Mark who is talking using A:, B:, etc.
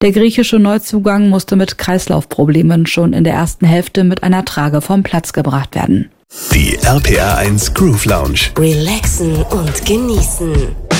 A: Der griechische Neuzugang musste mit Kreislaufproblemen schon in der ersten Hälfte mit einer Trage vom Platz gebracht werden.
B: Die RPR 1 Groove Lounge.
C: Relaxen und genießen.